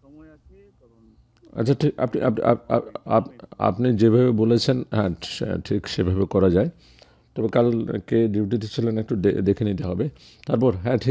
আচ্ছা, ঠিক আপনি আপনি যেভাবে বলেছেন, হ্যাঁ, ঠিক সেভাবে করা যায়। তবে কালকে ডিউটিতে ছিলেন, একটু দেখে নিতে হবে। তারপর হ্যাঁ, ঠিক